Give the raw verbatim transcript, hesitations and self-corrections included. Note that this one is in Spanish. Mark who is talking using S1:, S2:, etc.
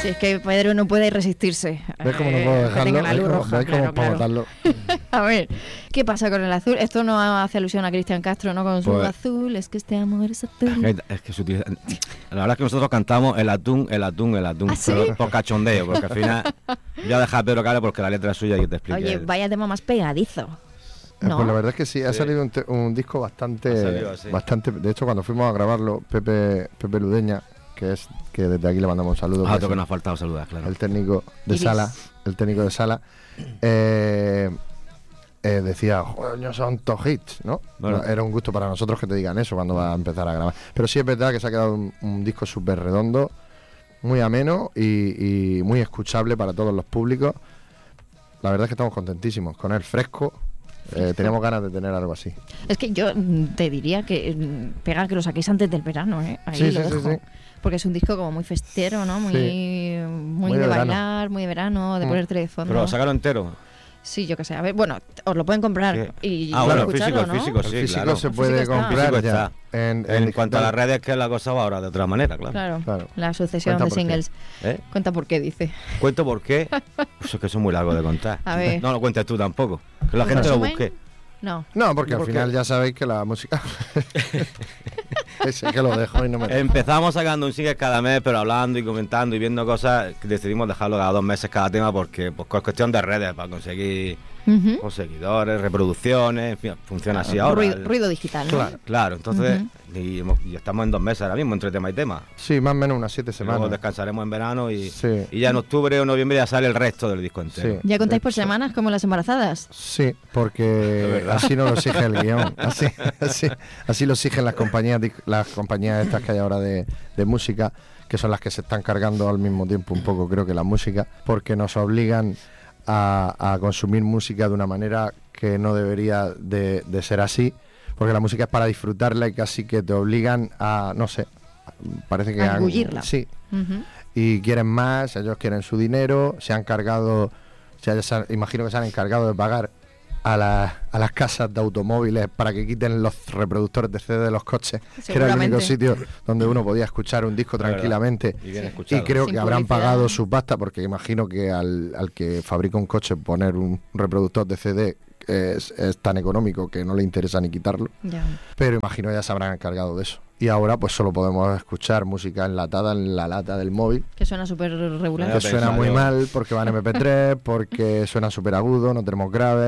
S1: Sí, es que Pedro no puede resistirse.
S2: ¿Ves cómo no puedo dejarlo?
S1: ¿Ves cómo, roja,
S2: ¿ves cómo
S1: claro,
S2: para
S1: claro.
S2: matarlo?
S1: A ver, ¿qué pasa con el azul? Esto no hace alusión a Cristian Castro, ¿no? Con su
S3: Pues,
S1: azul, es que este amor es azul.
S3: Es que, es que se utiliza- la verdad es que nosotros cantamos el atún, el atún, el atún.
S1: ¿Ah, sí?
S3: Pero por cachondeo, porque al final voy a dejar a Pedro que hable porque la letra es suya y que te explique.
S1: Oye,
S3: él.
S1: vaya tema más pegadizo.
S2: Eh,
S1: ¿No?
S2: Pues la verdad es que sí, ha
S3: Sí.
S2: salido un, te- un disco
S3: Ha
S2: bastante,
S3: salido así.
S2: bastante. De hecho, cuando fuimos a grabarlo, Pepe, Pepe Ludeña, que es que desde aquí le mandamos un saludo,
S3: Ah,
S2: que
S3: otro
S2: es
S3: que nos ha faltado saludar, claro.
S2: el técnico de
S1: Iris.
S2: sala, el técnico de sala, eh, eh, decía, coño, son todos hits, ¿no?
S3: Bueno.
S2: No, Era un gusto para nosotros que te digan eso cuando vas a empezar a grabar. Pero sí es verdad que se ha quedado un, un disco súper redondo, muy ameno y, y muy escuchable para todos los públicos. La verdad es que estamos contentísimos con él, fresco. Eh, teníamos ganas de tener algo así.
S1: Es que yo mm, te diría que mm, pega que lo saquéis antes del verano, ¿eh? Ahí
S2: Sí,
S1: lo
S2: sí, sí,
S1: dejo.
S2: sí.
S1: Porque es un disco como muy festero, ¿no? Muy,
S2: Sí.
S1: muy,
S2: Muy
S1: de
S2: de verano.
S1: bailar, muy de verano, de
S2: Mm.
S1: ponerte de fondo.
S3: Pero sacarlo entero.
S1: Sí, yo qué sé. A ver, bueno, os lo pueden comprar
S3: Sí.
S1: y
S3: Ah, bueno, el
S1: escucharlo,
S3: físico, el
S1: ¿no?
S3: físico,
S2: El
S3: sí,
S2: físico
S3: claro.
S2: se
S1: El
S2: puede
S1: físico está.
S2: comprar
S3: El físico
S2: ya.
S3: está.
S2: En,
S3: En,
S2: en
S3: cuanto a las
S2: digital.
S3: redes, que la cosa va ahora de otra manera, claro.
S1: Claro,
S2: Claro.
S1: la sucesión
S2: Cuenta
S1: de
S2: por qué.
S1: singles.
S3: ¿Eh?
S1: Cuenta por qué, dice.
S3: ¿Cuento por qué? Pues es que son muy largos de contar.
S1: A ver.
S3: No lo cuentes tú tampoco. Que la
S1: ¿Un
S3: gente lo
S1: resumen?
S3: busque.
S1: No.
S2: No, porque al
S3: ¿Por qué?
S2: final ya sabéis que la música. Ese que lo dejo y no me.
S3: Empezamos sacando un single cada mes, pero hablando y comentando y viendo cosas, que decidimos dejarlo cada dos meses cada tema porque pues es cuestión de redes para conseguir
S1: Ujú.
S3: pues, seguidores, reproducciones, en fin, funciona así ahora.
S1: Ruido,
S3: El-
S1: ruido digital, ¿no?
S3: Claro, claro, entonces y, hemos- y estamos en dos meses ahora mismo entre tema y tema.
S2: Sí, más o menos unas siete
S3: Y luego
S2: semanas.
S3: descansaremos en verano y,
S2: Sí.
S3: y ya en octubre o noviembre ya sale el resto del disco entero.
S2: Sí.
S1: ¿Ya contáis por
S2: De hecho,
S1: semanas como las embarazadas?
S2: Sí, porque así no lo exige el guión. Así, así, así lo exigen las compañías, di- las compañías estas que hay ahora de, de música, que son las que se están cargando al mismo tiempo un poco, creo que la música, porque nos obligan a, a consumir música de una manera que no debería de, de ser así, porque la música es para disfrutarla y casi que te obligan a, no sé, parece que
S1: A
S2: han-
S1: engullirla.
S2: sí,
S1: Ujú.
S2: y quieren más, ellos quieren su dinero, se han cargado, o sea, ya se han- imagino que se han encargado de pagar a, la- a las casas de automóviles para que quiten los reproductores de C D de los coches, que era el único
S1: Seguramente.
S2: sitio donde uno podía escuchar un disco
S3: La verdad.
S2: tranquilamente.
S3: Y bien
S1: Sí.
S3: escuchado.
S2: Y creo
S1: Sin
S2: que habrán
S1: publicidad.
S2: pagado su pasta, porque imagino que al, al que fabrica un coche poner un reproductor de C D es, es tan económico que no le interesa ni quitarlo.
S1: Ya.
S2: Pero imagino ya se habrán encargado de eso. Y ahora pues solo podemos escuchar música enlatada en la lata del móvil,
S1: Que suena súper regular.
S3: Ya
S2: que suena
S3: pensaba
S2: muy
S3: yo.
S2: mal porque va en eme pe tres, porque suena súper agudo, no tenemos graves.